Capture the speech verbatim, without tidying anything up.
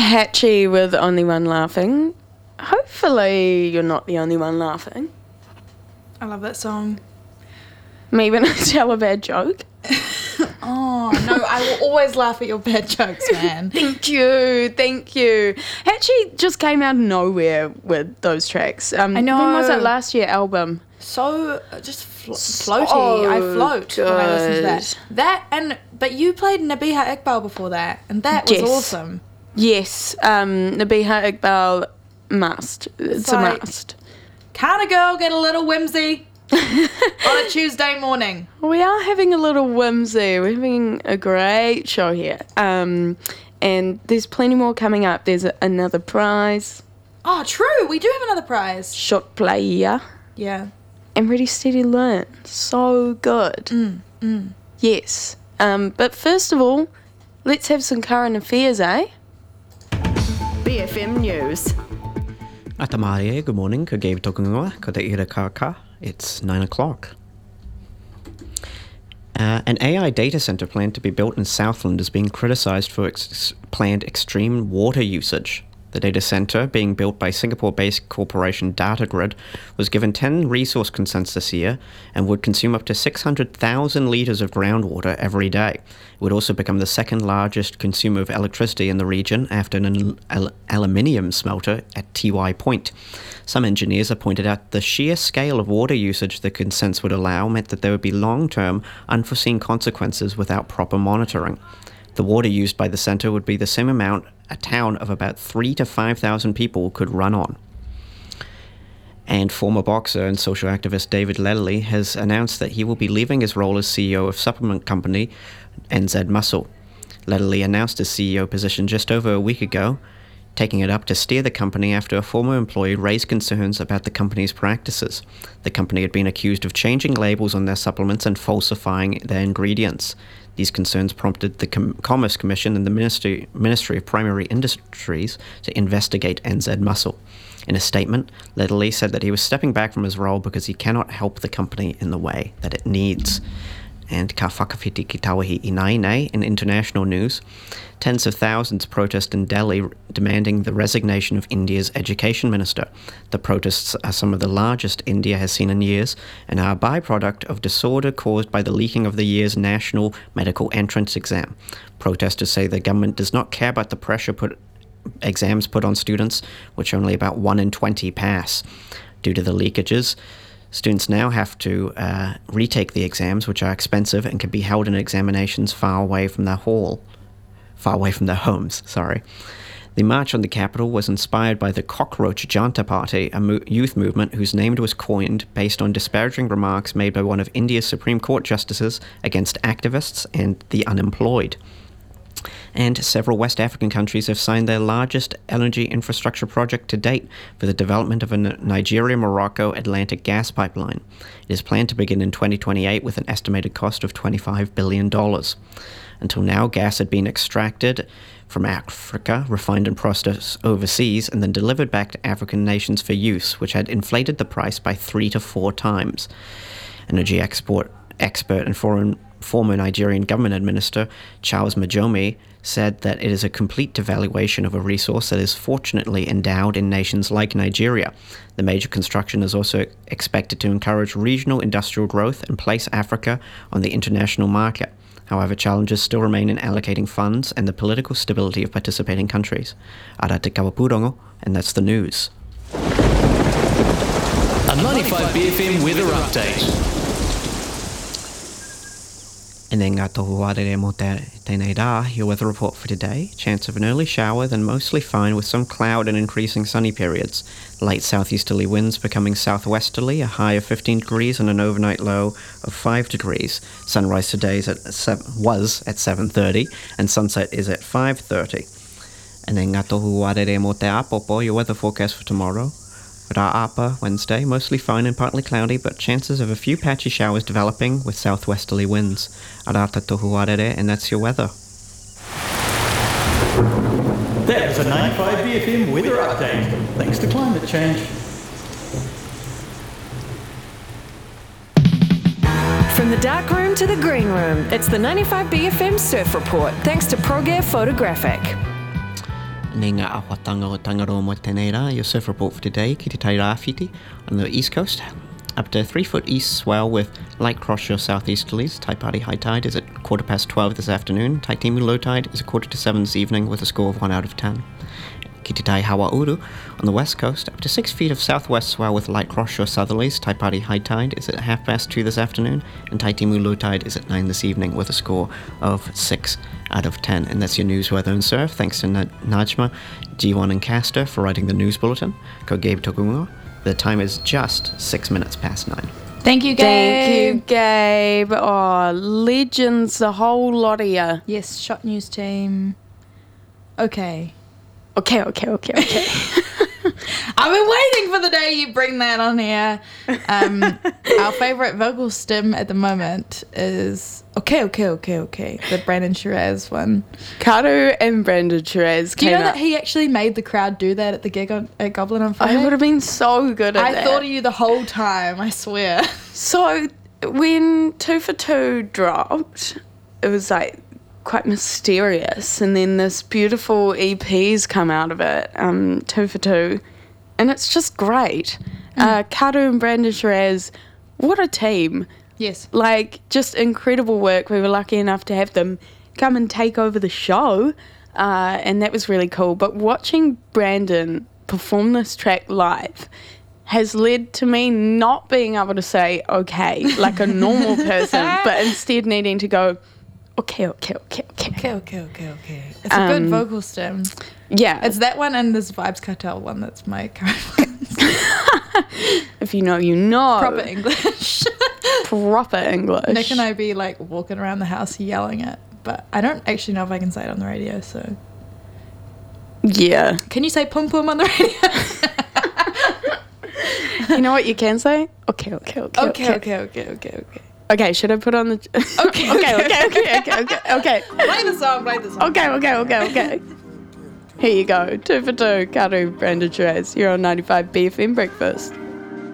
Hatchie with Only One Laughing. Hopefully you're not the only one laughing. I love that song. Me when I tell a bad joke. Oh, no, I will always laugh at your bad jokes, man. Thank you, thank you. Hatchie just came out of nowhere with those tracks. Um, I know. When was that last year album? So, uh, just flo- floaty. So I float when I listen to that. good. That, and, but you played Nabiha Iqbal before that, and that was Yes. awesome. Yes, um, Nabiha Iqbal must. It's, It's a like- must. Can't a girl get a little whimsy on a Tuesday morning? We are having a little whimsy. We're having a great show here. Um, and there's plenty more coming up. There's a, another prize, Oh, true. We do have another prize. shot player, Yeah. and Ready Steady Learn. So good. Mm, mm. Yes. Um, but first of all, let's have some current affairs, eh? B F M News. Atamarie, good morning. Ko Gabe Tokungoa, ko te ira kaka. It's nine o'clock. Uh, an A I data center planned to be built in Southland is being criticized for its planned extreme water usage. The data center, being built by Singapore-based corporation DataGrid, was given ten resource consents this year and would consume up to six hundred thousand litres of groundwater every day. It would also become the second largest consumer of electricity in the region after an al- aluminium smelter at T Y Point. Some engineers have pointed out the sheer scale of water usage the consents would allow meant that there would be long-term, unforeseen consequences without proper monitoring. The water used by the centre would be the same amount a town of about three to five thousand people could run on. And former boxer and social activist David Lederle has announced that he will be leaving his role as C E O of supplement company N Z Muscle. Lederle announced his C E O position just over a week ago, taking it up to steer the company after a former employee raised concerns about the company's practices. The company had been accused of changing labels on their supplements and falsifying their ingredients. These concerns prompted the Com- Commerce Commission and the Ministry, Ministry of Primary Industries to investigate N Z Muscle. In a statement, Lederle said that he was stepping back from his role because he cannot help the company in the way that it needs. And ka whakawhiti ki tawahi i nainei, in international news, tens of thousands protest in Delhi demanding the resignation of India's education minister. The protests are some of the largest India has seen in years and are a byproduct of disorder caused by the leaking of the year's national medical entrance exam. Protesters say the government does not care about the pressure put exams put on students, which only about one in twenty pass. Due to the leakages, students now have to uh, retake the exams, which are expensive and can be held in examinations far away from their hall, far away from their homes, sorry. The march on the capital was inspired by the Cockroach Janta Party, a mo- youth movement whose name was coined based on disparaging remarks made by one of India's Supreme Court justices against activists and the unemployed. And several West African countries have signed their largest energy infrastructure project to date for the development of a Nigeria-Morocco Atlantic gas pipeline. It is planned to begin in twenty twenty-eight with an estimated cost of twenty-five billion dollars. Until now, gas had been extracted from Africa, refined and processed overseas, and then delivered back to African nations for use, which had inflated the price by three to four times. Energy export expert and foreign former Nigerian government administrator Charles Majomi said that it is a complete devaluation of a resource that is fortunately endowed in nations like Nigeria. The major construction is also expected to encourage regional industrial growth and place Africa on the international market. However, challenges still remain in allocating funds and the political stability of participating countries. Ara te kawapurongo, and that's the news. A ninety-five B F M weather update. And then ngā tohu arere mo te, tēnei rā, your weather report for today. Chance of an early shower, then mostly fine with some cloud and increasing sunny periods. Light southeasterly winds becoming southwesterly, a high of fifteen degrees and an overnight low of five degrees. Sunrise today is at seven, was at seven thirty and sunset is at five thirty. And then ngā tohu arere mo te apopo, your weather forecast for tomorrow. Ra'apa, Wednesday, mostly fine and partly cloudy, but chances of a few patchy showers developing with southwesterly winds. Arata tohu arere, and that's your weather. That was a ninety-five B F M weather update. Thanks to climate change. From the dark room to the green room, it's the ninety-five B F M Surf Report, thanks to ProGear Photographic. Nei ngā awatanga o Tangaroa mo tēnei rā, your surf report for today, ki te tai rāwhiti on the east coast. Up to three foot east swell with light cross-shore southeasterlies. Taipari high tide is at quarter past twelve this afternoon. Taitimu low tide is a quarter to seven this evening with a score of one out of ten. Ki te tai Hawauru on the west coast, up to six feet of southwest swell with light cross-shore southerlies. Taipari high tide is at half past two this afternoon, and Taitimu low tide is at nine this evening with a score of six out of ten. And that's your news, weather and surf. Thanks to Na- Najma, G one and Castor for writing the news bulletin. Ko Gabe Tokungo. The time is just six minutes past nine. Thank you, Gabe. Thank you, Gabe. Oh, legends, the whole lot of you. Yes, Shot News team. Okay. Okay, okay, okay, okay. I've been waiting for the day you bring that on here. Um, our favourite vocal stem at the moment is okay, okay, okay, okay. The Brandon Shiraz one. Karu and Brandon Shiraz Do you came know out. that he actually made the crowd do that at the gig on, at Goblin on Friday? I would have been so good at I that. thought of you the whole time, I swear. So when Two for Two dropped, it was like quite mysterious, and then this beautiful E P's come out of it, um, Two for Two, and it's just great. Mm. Uh, Karu and Brandon Shiraz, what a team. Yes. Like, just incredible work. We were lucky enough to have them come and take over the show, uh, and that was really cool. But watching Brandon perform this track live has led to me not being able to say okay like a normal person, but instead needing to go, okay, okay, okay, okay. Okay, okay, okay, okay. It's a good Um, vocal stem. Yeah. It's that one and this Vibes Cartel one that's my current one. If you know, you know. Proper English. Proper English. Nick and I be like walking around the house yelling it, but I don't actually know if I can say it on the radio, so. Yeah. Can you say pum pum on the radio? You know what you can say? Okay, okay, okay. Okay, okay, okay, okay, okay. Okay, should I put on the... Okay, okay, okay, okay, okay, okay, okay. Play the song, play the song. Okay, okay, okay, okay. Here you go. Two for two, Karu, Brandon Shiraz. You're on ninety-five B F M Breakfast.